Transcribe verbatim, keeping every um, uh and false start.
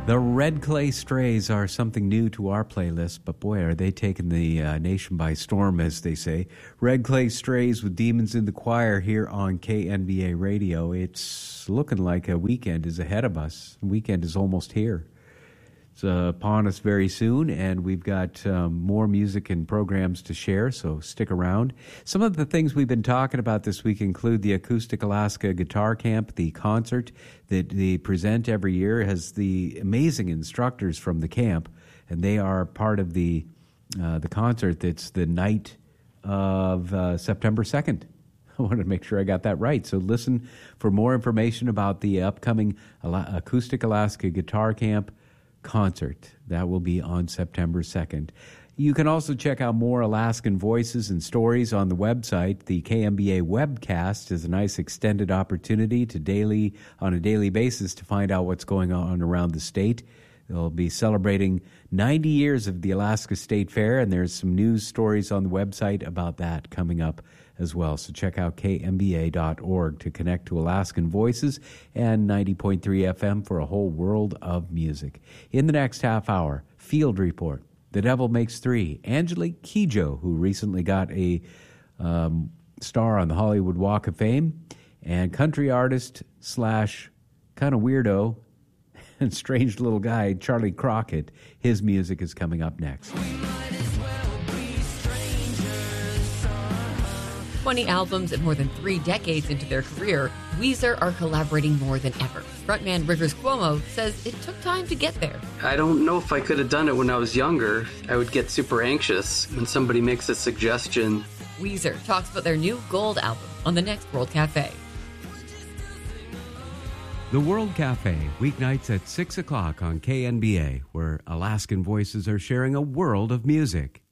The Red Clay Strays are something new to our playlist, but boy, are they taking the uh, nation by storm, as they say. Red Clay Strays with Demons in the Choir here on K N B A Radio. It's looking like a weekend is ahead of us. The weekend is almost here. It's uh, upon us very soon, and we've got um, more music and programs to share, so stick around. Some of the things we've been talking about this week include the Acoustic Alaska Guitar Camp, the concert that they present every year has the amazing instructors from the camp, and they are part of the uh, the concert that's the night of uh, September second. I wanted to make sure I got that right. So listen for more information about the upcoming Ala- Acoustic Alaska Guitar Camp concert. That will be on September second. You can also check out more Alaskan voices and stories on the website. The K M B A webcast is a nice extended opportunity to daily, on a daily basis, to find out what's going on around the state. They'll be celebrating ninety years of the Alaska State Fair, and there's some news stories on the website about that coming up as well. So check out K M B A dot org to connect to Alaskan Voices and ninety point three F M for a whole world of music. In the next half hour, Field Report, The Devil Makes Three, Angelique Kidjo, who recently got a um, star on the Hollywood Walk of Fame, and country artist slash kind of weirdo and strange little guy, Charlie Crockett. His music is coming up next. twenty albums and more than three decades into their career, Weezer are collaborating more than ever. Frontman Rivers Cuomo says it took time to get there. I don't know if I could have done it when I was younger. I would get super anxious when somebody makes a suggestion. Weezer talks about their new Gold album on the next World Cafe. The World Cafe, weeknights at six o'clock on K N B A, where Alaskan voices are sharing a world of music.